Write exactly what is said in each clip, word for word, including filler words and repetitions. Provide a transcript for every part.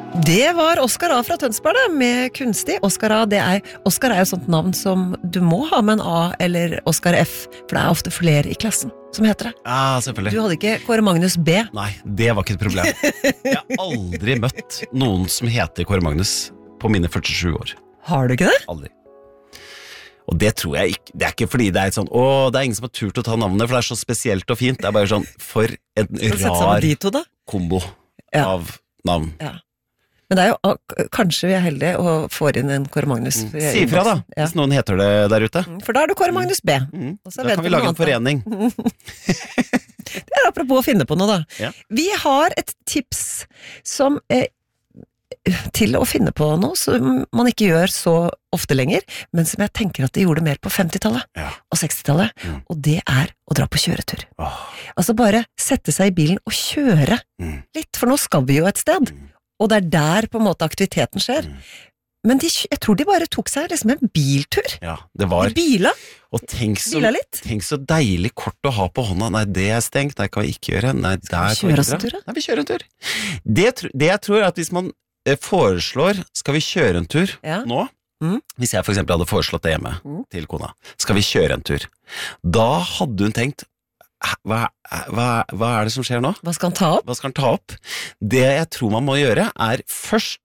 Det var Oskar A fra Tønsberg da, med Kunstig. Oskar A, det er, Oskar er jo et sånt navn som du må ha med en A eller Oskar F, for det er ofte flere i klassen som heter det. Ja, selvfølgelig. Du hadde ikke Kåre Magnus B? Nei, det var ikke et problem. Jeg har aldri møtt noen som heter Kåre Magnus på mine førtisju år. Har du ikke det? Aldri. Og det tror jeg ikke, det er ikke fordi det er et sånn, åh, det er ingen som har turt å ta navnet, for det er så spesielt og fint. Det er bare sånn, for en rar de to, da? kombo Ja. av navn. Ja. Men det er jo, kanskje vi er heldige og får inn en Kåre Magnus. Mm. Si ifra da, ja. hvis noen heter det der ute. For da er du Kåre Magnus B. Mm. Og så Da vet kan vi vi lage noe en forening. Det er apropos å finne på noe da. Ja. Vi har et tips som eh, til å finne på noe som man ikke gjør så ofte lenger, men som jeg tenker at de gjorde mer på femtitallet Ja. og sekstitallet, Mm. og det er å dra på kjøretur. Åh. Altså bare sette seg i bilen og kjøre Mm. litt, for nå skal vi jo et sted, Mm. og det er der på en måte aktiviteten skjer. Mm. Men de, jeg tror de bare tok seg liksom en biltur. Ja, det var, De bila, og tenk så, bila litt. tenk så deilig kort å ha på hånda. Nei, det er stengt, nei, kan vi ikke gjøre. Nei, der kan vi kjøre ikke oss en dra. tur, da? Nei, vi kjører en tur. Det, tr- det jeg tror er at hvis man eh, foreslår, skal vi kjøre en tur Ja. nå? Mm. Hvis jeg for eksempel hadde foreslått det hjemme Mm. til kona, skal vi kjøre en tur? Da hadde hun tenkt, "Hæ, hva, hva, hva er det som skjer nå? Hva skal han ta opp? Hva skal han ta opp? Det jeg tror man må gjøre er først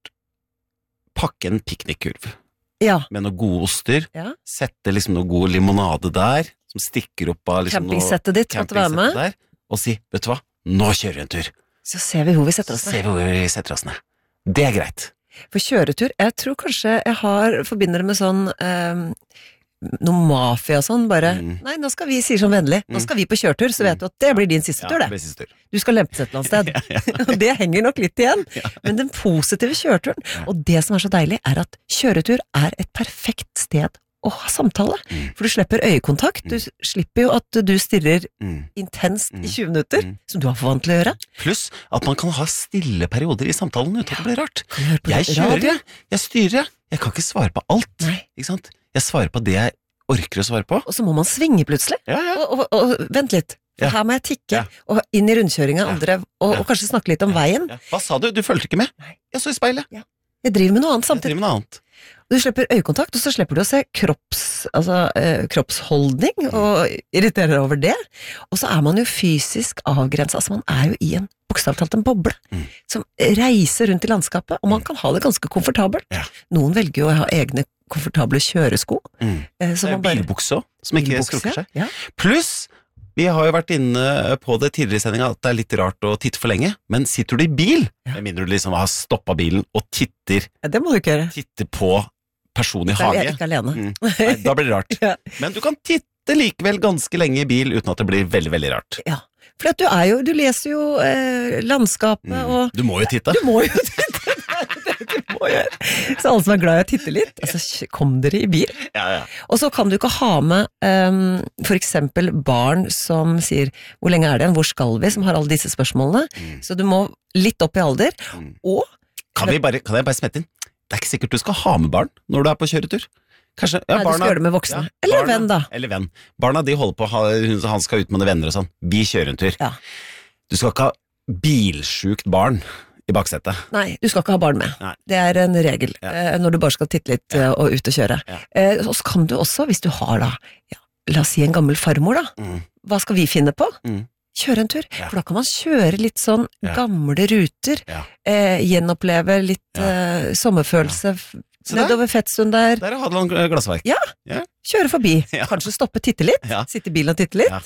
pakke en piknikkurv Ja. med noen gode oster, Ja. sette liksom noe god limonade der, som stikker opp av liksom noe Campingsettet ditt måtte være med. der, og si, vet du hva, nå kjører vi en tur. Så ser vi hvor vi setter Så oss ser ned. vi hvor vi setter oss ned. Det er greit. For kjøretur, jeg tror kanskje jeg har forbinder det med sånn eh, noe mafia og sånn, bare, Mm. nei, nå skal vi, sier sånn vennlig, nå Mm. skal vi på kjøretur, så vet du at det blir din siste tur, det det. blir siste tur. Du skal lempes et eller annet sted. Ja, ja. Og det henger nok litt igjen. Ja. Men den positive kjøreturen, Ja. og det som er så deilig, er at kjøretur er et perfekt sted å ha samtale. Mm. For du slipper øyekontakt, du slipper jo at du stirrer Mm. intenst Mm. i tjue minutter, Mm. som du har for vant til å gjøre. Pluss at man kan ha stille perioder i samtalen uten at det blir rart. Kan du høre på Jeg radio? kjører, jeg. Jeg styrer. Jeg kan ikke svare på alt. Nei. Ikke sant? Jeg svarer på det jeg orker å svare på. Og så må man svinge plutselig. Ja, ja. Og, og, og vent litt, for Ja. her må jeg tikke, Ja. og inn i rundkjøringa Ja. andre, og, Ja. og kanskje snakke litt om veien. Ja. Hva sa du? Du følte ikke med? Nei. Jeg så i speilet. Jeg driver med noe annet Jeg samtidig. driver med noe annet. Du slipper øyekontakt, og så slipper du å se kropps, altså, eh, kroppsholdning, og irritere deg over det. Og så er man jo fysisk avgrenset, altså man er jo i en, bokstavelig talt en boble, Mm. som reiser rundt i landskapet, og man kan ha det ganske komfortabelt. Ja. Noen velger jo å ha egne komfortable kjøresko, Mm. eh, Det så er man bare... bilbukse også, som ikke Bilbukse, skrukker seg. Ja. Pluss, vi har jo vært inne på det tidligere i sendinga, at det er litt rart å titte for lenge, men sitter du i bil, Ja. med mindre du liksom har stoppet bilen og titter, Ja, det må du ikke gjøre. titter på person i Da er jeg hage, ikke alene. mm. Nei, da blir det rart. Ja. Men du kan titte likevel ganske lenge i bil, uten at det blir veldig, veldig rart. Ja, for at du er jo, du leser jo eh, landskapet, Mm. og Du må jo titte. du må jo titte, det er det du må gjøre. Så alle som er glad i å titte litt, altså kom dere i bil. Ja, ja. Og så kan du ikke ha med um, for eksempel barn som sier, hvor lenge er det igjen, hvor skal vi, som har alle disse spørsmålene. Mm. Så du må litt opp i alder, Mm. og Kan, vi bare, kan jeg bare smette inn? Det er ikke sikkert du skal ha med barn når du er på kjøretur. Kanskje, ja, nei, du skal gjøre det med voksne. Eller barna- venn da. Eller venn. Barna de holder på, han han skal ut med noen venner og sånn. Vi kjører en tur. Ja. Du skal ikke ha bilsjukt barn i baksetet. Nei, du skal ikke ha barn med. Nei. Det er en regel, Ja. eh, når du bare skal titte litt eh, og ut og kjøre. Ja. Eh, og så kan du også, hvis du har da, ja, la oss si en gammel farmor da, Mm. hva skal vi finne på? Mm. Kjøre en tur, Ja. for da kan man kjøre litt sånn Ja. gamle ruter, Ja. eh, gjenoppleve litt Ja. eh, sommerfølelse, Se der. nedover Fettsund der, Der er Hadeland glassverk. Ja. kjøre forbi, Ja. kanskje stoppe, titte litt, Ja. sitte i bilen og titte litt. Ja.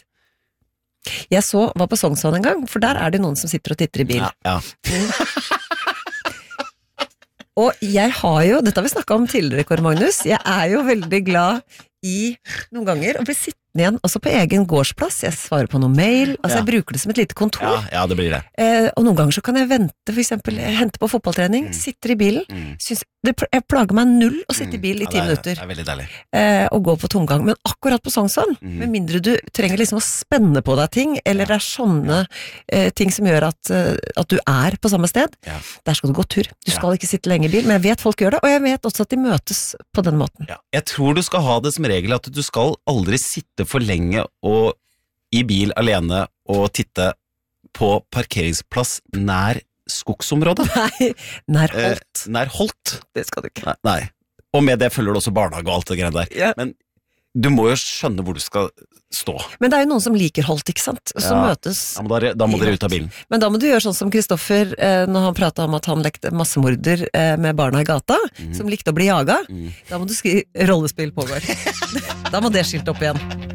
Jeg så, var på Sognsvann en gang, for der er det noen som sitter og titter i bil. Ja, ja. Og jeg har jo, dette har vi snakket om tidligere, Kåre Magnus, jeg er jo veldig glad i noen ganger å bli sittende igjen, også på egen gårdsplass. Jeg svarer på noe mail, altså Ja. jeg bruker det som et lite kontor. ja, ja, det blir det. Eh, og noen ganger så kan jeg vente, for eksempel hente på fotballtrening, Mm. sitter i bilen. Mm. Synes, det pl- jeg plager meg null å sitte i bil i Ja, ti det er- minutter Det er veldig deilig. eh, og gå på tomgang. Men akkurat på Sognsvann, Mm. med mindre du trenger liksom å spenne på deg ting, eller Ja. det er sånne eh, ting som gjør at, eh, at du er på samme sted, Ja. der skal du gå tur. Du Ja. skal ikke sitte lenge i bil, men jeg vet folk gjør det, og jeg vet også at de møtes på den måten. Ja. Jeg tror du skal ha det som regel at du skal aldri sitte for lenge og i bil alene og titte på parkeringsplass nær skogsområde. Nei, nær Eh, Holt. nær Holt. Det skal du ikke. Nei, nei. Og med det følger det også barnehage og alt det greiene der. Ja. Men du må jo skjønne hvor du skal stå. Men det er jo noen som liker Holt, ikke sant? Som Ja. møtes. Da må dere, da må i dere Holt. ut av bilen. Men da må du gjøre sånn som Kristoffer, eh, når han pratet om at han lekte massemorder eh, med barna i gata, som likte å bli jaga. Mm. Da må du skrive rollespill pågår. Da må det skilt opp igjen.